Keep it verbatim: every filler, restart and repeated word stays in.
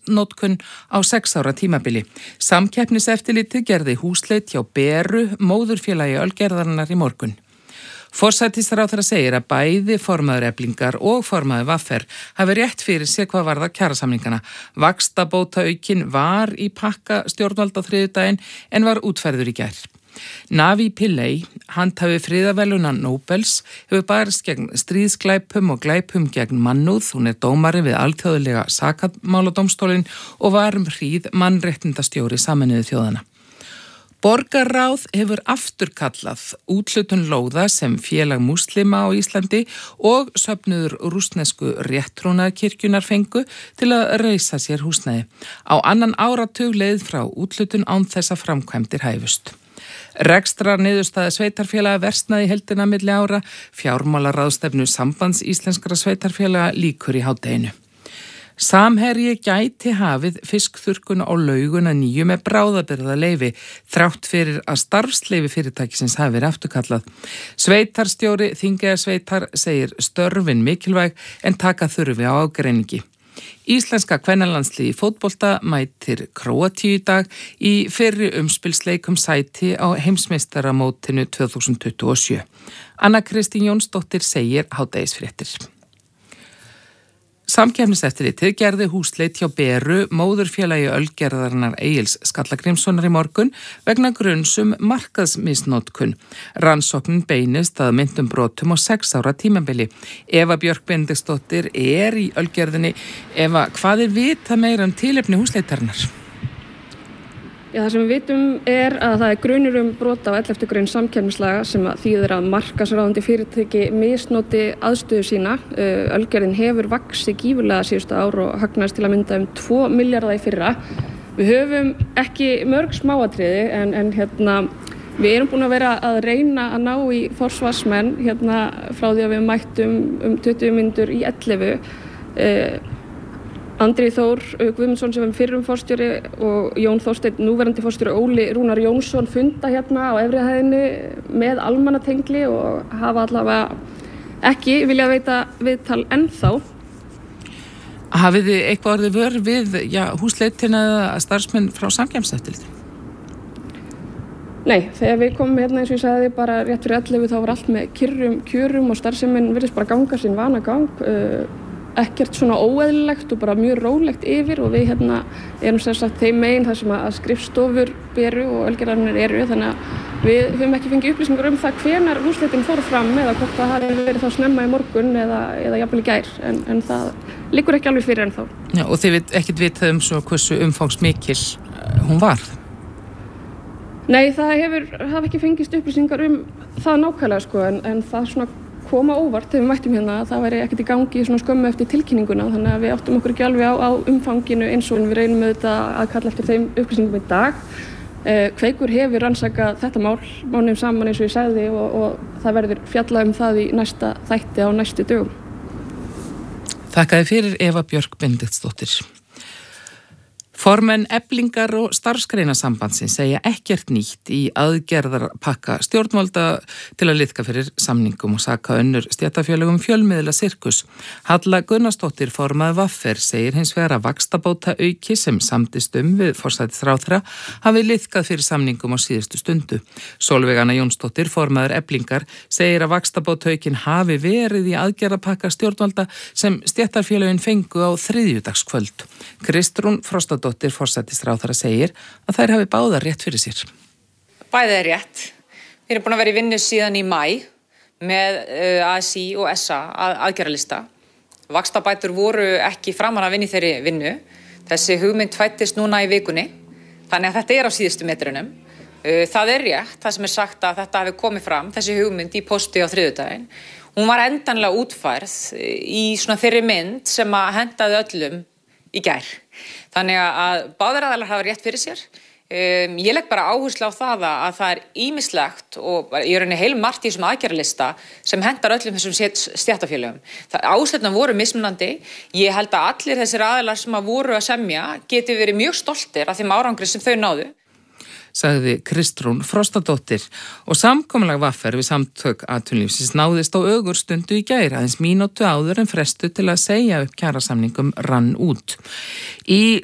misnotkun á sex ára tímabili. Samkeppniseftirlitið gerði húsleit hjá Beru, móðurfélagi Ölgerðarinnar í morgun. Forsætisráðherra segir að bæði formaður Eflingar og formaður V R hafi rétt fyrir sér hvað varðar kjarasamningana. Vaxtabótaaukin var í pakka stjórnvalda á þriðjudaginn en var útfærður í gær. Navi Pillay, handhafi friðarverðlauna Nóbels, hefur barist gegn stríðsglæpum og glæpum gegn mannúð. Hún er dómari við alþjóðlega sakamáladómstólinn og var um hríð mannréttindastjóri Sameinuðu þjóðanna. Borgarráð hefur afturkallað úthlutun lóða sem félag múslima á Íslandi og söfnuður rússnesku rétttrúnaðarkirkjunnar fengu til að reisa sér húsnæði. Á annan áratug leið frá úthlutun án þess að framkvæmdir hæfust. Rekstrar niðurstaða sveitarfélaga versnaði í heildina milli ára, fjármálaráðstefnu Sambands íslenskra sveitarfélaga lýkur í hádeginu. Samherji gæti hafið fiskþurrkun á Lauguna nýju með bráðabirgðaleyfi þrátt fyrir að starfsleyfi fyrirtækisins hafi verið afturkallað. Sveitarstjóri Þingeyjarsveitar segir störfin mikilvæg en taka þurfi á ágreiningi. Íslenska kvennalandsliðið í fótbolta mætir Króatíu í dag í fyrri umspilsleikum sæti á heimsmeistaramótinu tvö þúsund tuttugu og sjö. Anna Kristín Jónsdóttir segir hádegisfréttir. Samkeppniseftirlitið gerði húsleit hjá Beru, móðurfélagi Ölgerðarinnar Egils Skallagrímssonar í morgun vegna grunns um markaðsmisnotkun. Rannsóknin beinist að meintum brotum á sex ára tímabili. Eva Björk Benediktsdóttir er í Ölgerðinni. Eva, hvað er vitað meira um tilefni húsleitarinnar? Já, það sem við vitum er að það er grunur um brot á elleftu grein samkeppnislaga sem að þýðir að markaðsráðandi fyrirtæki misnoti aðstöðu sína. Ölgerðin hefur vaxið gífurlega síðustu ár og hagnaðist til að mynda um tvo milljarða í fyrra. Við höfum ekki mörg smáatriði en, en hérna, við erum búin að vera að reyna að ná í forsvarsmenn hérna, frá því að við mættum um tuttugu mínútur í ellefu. Eh, Andri Þór Guðmundsson sem er fyrrum forstjóri og Jón Þorsteinn núverandi forstjóri Óli Rúnar Jónsson funda hérna á efri hæðinni með almannatengli og hafa allavega ekki vilja veita viðtal ennþá. Hafið þið eitthvað orðið vör við já, húsleitina eða starfsmenn frá Samkeppniseftirlitinu? Nei, þegar við komum hérna eins og ég sagði bara rétt fyrir ellefu þá var allt með kyrrum kjörum og starfsemin virðist bara ganga sinn vanagang. Uh, ekkert svona óeðlilegt og bara mjög rólegt yfir og við hérna erum sem sagt þeim megin þar sem að skrifstofur Beru og Ölgerðarinnar eru þannig að við höfum ekki fengið upplýsingar um það hvenær húsleitin fór fram eða hvort það hafi verið þá snemma í morgun eða, eða jafnvel í gær en, en það liggur ekki alveg fyrir ennþá. Já, og þið veit, ekkert vitað um svo hversu umfangsmikil hún var? Nei, það hefur hafa ekki fengist upplýsingar um það nákvæmlega sko en, en það svona koma óvart þegar við mættum hérna að það væri ekkert í gangi svona skömmu eftir tilkynninguna þannig að við áttum okkur ekki alveg á, á umfanginu eins og við reynum auðvitað að kalla eftir þeim upplýsingum í dag. Eh, Kveikur hefur rannsakað þetta mál mánuðum saman eins og ég sagði og, og það verður fjallað um það í næsta þætti á næstu dögum. Þakkaði fyrir Eva Björk Benediktsdóttir. Formenn Eflingar og starfsgreinasambandsins segja ekkert nýtt í aðgerðarpakka stjórnvalda til að liðka fyrir samningum og saka önnur stéttarfélögum fjölmiðla sirkus. Halla Gunnarsdóttir formaður V R segir hins vegar að vaxtabótaauki sem samdist um við forsætisráðherra hafi liðkað fyrir samningum á síðustu stundu. Sólveig Anna Jónsdóttir formaður Eflingar segir að vaxtabótaaukin hafi verið í aðgerðarpakka stjórnvalda sem stéttarfélögin fengu á þriðjudagskvöld. Kristrún Frostadóttir Dóttir forsætisráðherra segir að þær hafi báðar rétt fyrir sér. Bæði er rétt. Við erum búin að vera í vinnu síðan í maí með A S í og S A að aðgerðarlista. Vaxtabætur voru ekki framan að vinna í þeirri vinnu. Þessi hugmynd fættist núna í vikunni. Þannig að þetta er á síðustu metrunum. Það er rétt, það sem er sagt að þetta hafi komið fram, þessi hugmynd í posti á þriðjudaginn. Hún var endanlega útfærð í svona þeirri mynd sem að hendaði öllum í gær. Þannig að báðir aðilar hafa rétt fyrir sér. Um, ég legg bara áherslu á það að það er ýmislegt og í rauninni heilmargt í þessum aðgerðarlista sem hendar öllum þessum stéttarfélögum. Ástæðurnar voru mismunandi. Ég held að allir þessir aðilar sem að voru að semja geti verið mjög stoltir af þeim árangri sem þau náðu. Sagði Kristrún Frostadóttir og samkomulag V R við samtök atvinnulífsins náðist á ögurstundu í gær aðeins mínútu áður en frestu til að segja upp kjarasamningum rann út. Í